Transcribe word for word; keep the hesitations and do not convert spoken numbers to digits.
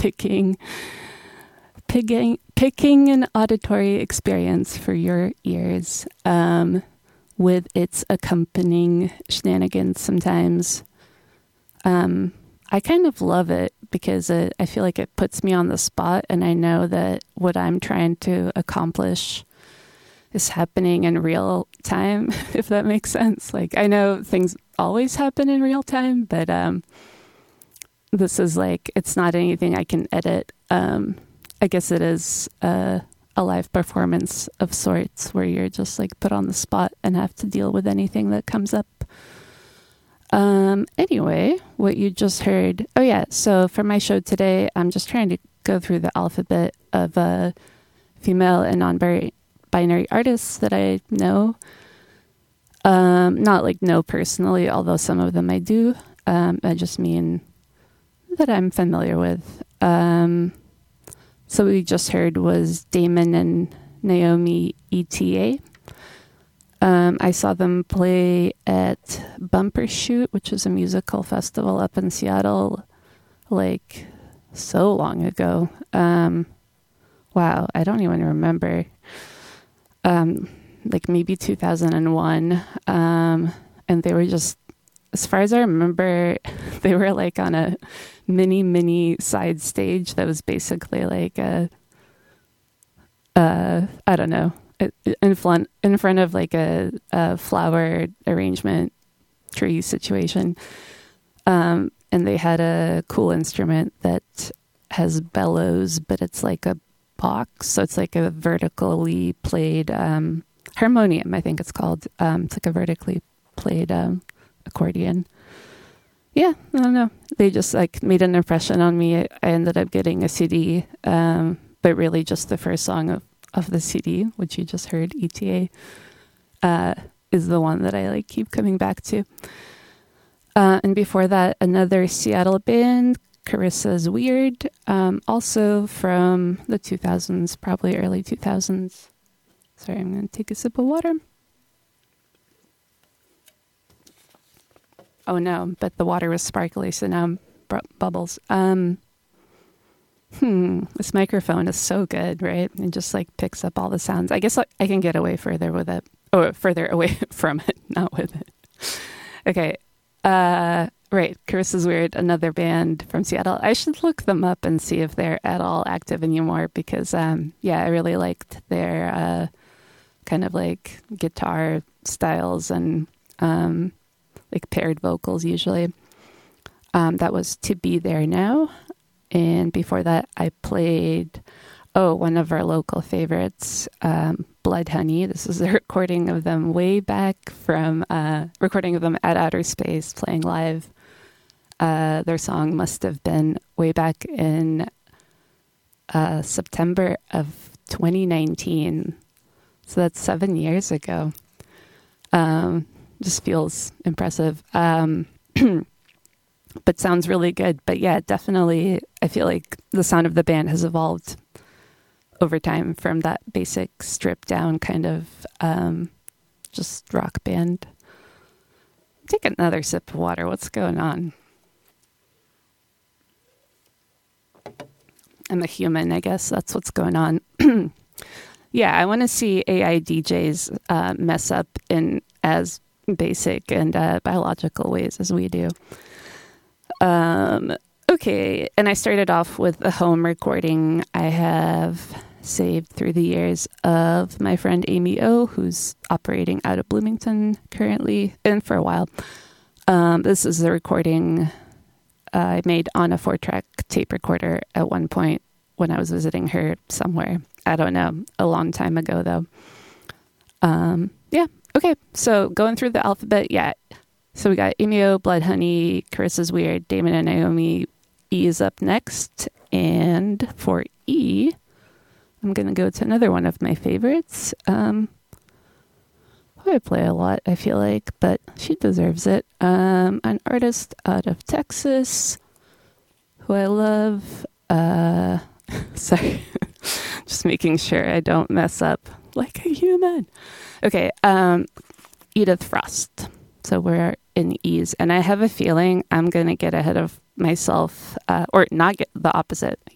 picking, picking, picking an auditory experience for your ears, um, with its accompanying shenanigans sometimes. Um, I kind of love it because it, I feel like it puts me on the spot, and I know that what I'm trying to accomplish is happening in real time, if that makes sense. Like, I know things always happen in real time, but um, this is like, it's not anything I can edit. Um, I guess it is uh, a live performance of sorts where you're just like put on the spot and have to deal with anything that comes up. Um, anyway, what you just heard. Oh yeah. So for my show today, I'm just trying to go through the alphabet of uh, female and non-binary artists that I know. Um, not like know personally, although some of them I do. Um, I just mean that I'm familiar with. Um, so what we just heard was Damon and Naomi E T A. Um, I saw them play at Bumpershoot, which is a musical festival up in Seattle, like so long ago. Um, wow, I don't even remember. Um, like maybe two thousand one. Um, and they were just, as far as I remember, they were like on a mini, mini side stage that was basically like a, uh, I don't know, in front in front of like a, a flower arrangement tree situation, um, and they had a cool instrument that has bellows, but it's like a box, so it's like a vertically played um, harmonium, I think it's called. Um, it's like a vertically played um, accordion. Yeah, I don't know. They just like made an impression on me. I ended up getting a C D, um, but really just the first song of of the C D, which you just heard, E T A, uh, is the one that I like keep coming back to. Uh, and before that, another Seattle band, Carissa's Weird, um, also from the two thousands, probably early two thousands. Sorry, I'm going to take a sip of water. Oh no, but the water was sparkly, so now I'm bu- bubbles. Um, Hmm, this microphone is so good, right? It just like picks up all the sounds. I guess I, I can get away further with it. Oh, further away from it, not with it. Okay. Uh, right. Carissa's Weird, another band from Seattle. I should look them up and see if they're at all active anymore because, um, yeah, I really liked their uh, kind of like guitar styles and um, like paired vocals usually. Um, that was To Be There Now. And before that, I played, oh, one of our local favorites, um, Blood Honey. This is a recording of them way back from, uh, recording of them at Outer Space, playing live. Uh, their song must have been way back in uh, September of twenty nineteen. So that's seven years ago. Um, just feels impressive. Um But sounds really good. But yeah, definitely, I feel like the sound of the band has evolved over time from that basic stripped down kind of um, just rock band. Take another sip of water. What's going on? I'm a human, I guess. That's what's going on. Yeah, I want to see A I D Js uh, mess up in as basic and uh, biological ways as we do. Um, okay, and I started off with a home recording I have saved through the years of my friend Amy O, who's operating out of Bloomington currently, and for a while. Um, this is a recording I made on a four-track tape recorder at one point when I was visiting her somewhere. I don't know, a long time ago, though. Um, yeah, okay, so going through the alphabet, yeah. So we got Amy O, Blood Honey, Carissa's Weird, Damon and Naomi. E is up next. And for E, I'm going to go to another one of my favorites. Um, who I play a lot, I feel like, but she deserves it. Um, an artist out of Texas who I love. Uh, sorry, just making sure I don't mess up like a human. Okay, um, Edith Frost. So we're in E's, and I have a feeling I'm going to get ahead of myself, uh, or not get the opposite.